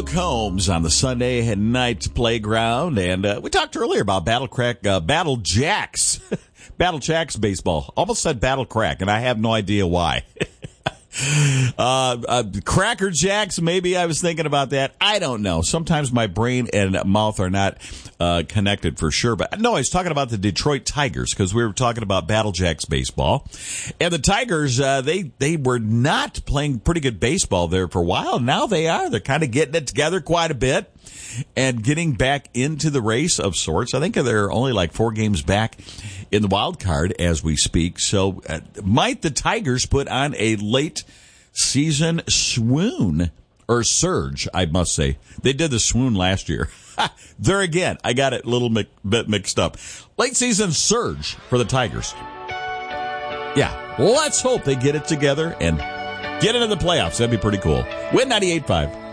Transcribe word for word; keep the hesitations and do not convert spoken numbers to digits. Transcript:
Luke Holmes on the Sunday night playground, and uh, we talked earlier about Battle Crack, uh, Battle Jacks, Battle Jacks baseball. Almost said Battle Crack, and I have no idea why. uh, uh, Cracker Jacks, maybe I was thinking about that. I don't know. Sometimes my brain and mouth are not uh, connected for sure. But no, I was talking about the Detroit Tigers because we were talking about Battle Jacks baseball. And the Tigers, uh, they, they were not playing pretty good baseball there for a while. Now they are. They're kind of getting it together quite a bit and getting back into the race of sorts. I think they're only like four games back in the wild card as we speak. So uh, might the Tigers put on a late season swoon or surge, I must say. They did the swoon last year. There again, I got it a little mi- bit mixed up. Late season surge for the Tigers. Yeah, let's hope they get it together and get into the playoffs. That'd be pretty cool. Win ninety-eight point five.